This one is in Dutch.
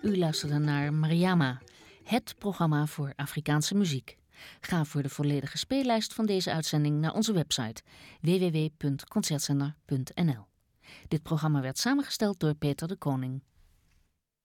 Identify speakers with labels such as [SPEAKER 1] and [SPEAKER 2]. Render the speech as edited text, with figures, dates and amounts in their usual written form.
[SPEAKER 1] U luisterde naar Mariama, het programma voor Afrikaanse muziek. Ga voor de volledige speellijst van deze uitzending naar onze website www.concertzender.nl. Dit programma werd samengesteld door Peter de Koning.